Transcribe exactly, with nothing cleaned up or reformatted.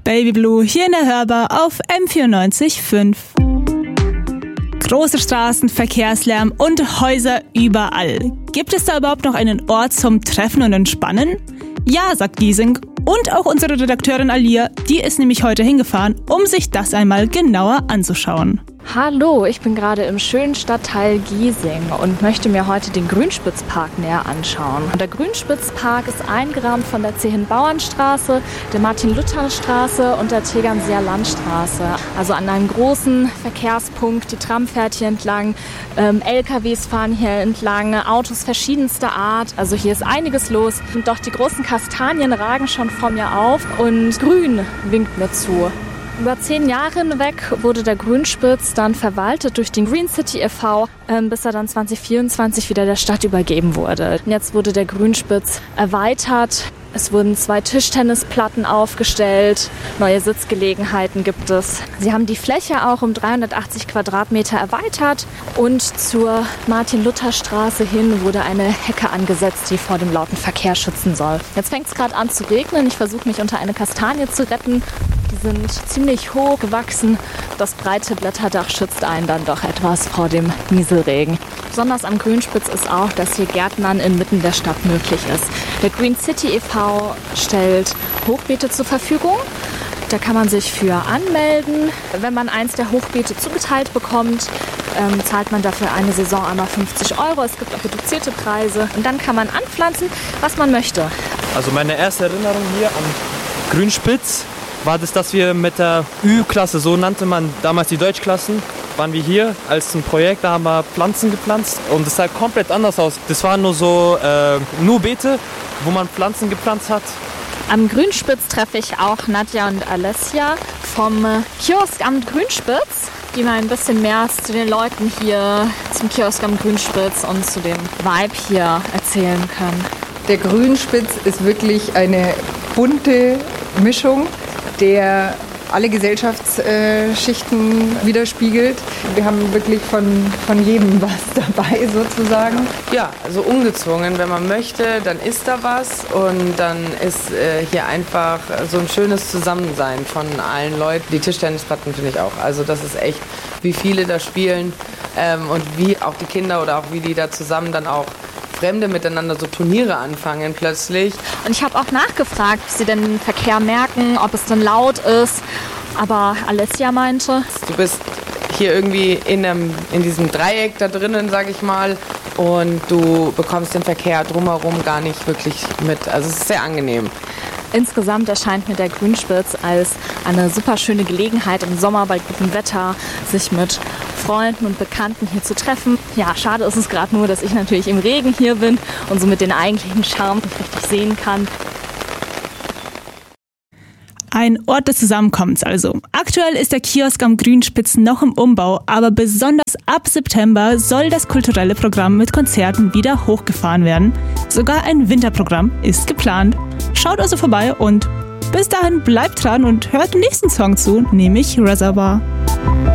Baby Blue hier in der Hörbar auf M vierundneunzig Komma fünf. Große Straßen, Verkehrslärm und Häuser überall. Gibt es da überhaupt noch einen Ort zum Treffen und Entspannen? Ja, sagt Giesing. Und auch unsere Redakteurin Alia, die ist nämlich heute hingefahren, um sich das einmal genauer anzuschauen. Hallo, ich bin gerade im schönen Stadtteil Giesing und möchte mir heute den Grünspitzpark näher anschauen. Und der Grünspitzpark ist eingerahmt von der Zehen-Bauern-Straße, der Martin-Luther-Straße und der Tegernseer Landstraße. Also an einem großen Verkehrspunkt, die Tram fährt hier entlang, ähm, L K Ws fahren hier entlang, Autos verschiedenster Art. Also hier ist einiges los. Und doch die großen Kastanien ragen schon vor mir auf und Grün winkt mir zu. Über zehn Jahre hinweg wurde der Grünspitz dann verwaltet durch den Green City e V, ähm, bis er dann zwanzig vierundzwanzig wieder der Stadt übergeben wurde. Und jetzt wurde der Grünspitz erweitert. Es wurden zwei Tischtennisplatten aufgestellt, neue Sitzgelegenheiten gibt es. Sie haben die Fläche auch um dreihundertachtzig Quadratmeter erweitert und zur Martin-Luther-Straße hin wurde eine Hecke angesetzt, die vor dem lauten Verkehr schützen soll. Jetzt fängt es gerade an zu regnen. Ich versuche mich unter eine Kastanie zu retten. Die sind ziemlich hoch gewachsen. Das breite Blätterdach schützt einen dann doch etwas vor dem Nieselregen. Besonders am Grünspitz ist auch, dass hier Gärtnern inmitten der Stadt möglich ist. Der Green City e V stellt Hochbeete zur Verfügung. Da kann man sich für anmelden. Wenn man eins der Hochbeete zugeteilt bekommt, ähm, zahlt man dafür eine Saison einmal fünfzig Euro. Es gibt auch reduzierte Preise. Und dann kann man anpflanzen, was man möchte. Also meine erste Erinnerung hier am Grünspitz war das, dass wir mit der Ü-Klasse, so nannte man damals die Deutschklassen, waren wir hier als ein Projekt, da haben wir Pflanzen gepflanzt und es sah komplett anders aus. Das waren nur so, äh, nur Beete, wo man Pflanzen gepflanzt hat. Am Grünspitz treffe ich auch Nadja und Alessia vom Kioskamt Grünspitz, die mal ein bisschen mehr zu den Leuten hier, zum Kioskamt Grünspitz und zu dem Vibe hier erzählen können. Der Grünspitz ist wirklich eine bunte Mischung, der alle Gesellschaftsschichten widerspiegelt. Wir haben wirklich von, von jedem was dabei sozusagen. Ja, also ungezwungen. Wenn man möchte, dann ist da was und dann ist äh, hier einfach so ein schönes Zusammensein von allen Leuten. Die Tischtennisplatten finde ich auch. Also das ist echt, wie viele da spielen ähm, und wie auch die Kinder oder auch wie die da zusammen dann auch Fremde miteinander so Turniere anfangen plötzlich. Und ich habe auch nachgefragt, ob sie den Verkehr merken, ob es denn laut ist. Aber Alessia meinte, du bist hier irgendwie in, einem, in diesem Dreieck da drinnen, sag ich mal, und du bekommst den Verkehr drumherum gar nicht wirklich mit. Also es ist sehr angenehm. Insgesamt erscheint mir der Grünspitz als eine super schöne Gelegenheit, im Sommer bei gutem Wetter sich mit Freunden und Bekannten hier zu treffen. Ja, schade ist es gerade nur, dass ich natürlich im Regen hier bin und somit den eigentlichen Charme nicht richtig sehen kann. Ein Ort des Zusammenkommens also. Aktuell ist der Kiosk am Grünspitz noch im Umbau, aber besonders ab September soll das kulturelle Programm mit Konzerten wieder hochgefahren werden. Sogar ein Winterprogramm ist geplant. Schaut also vorbei und bis dahin bleibt dran und hört den nächsten Song zu, nämlich Reservoir.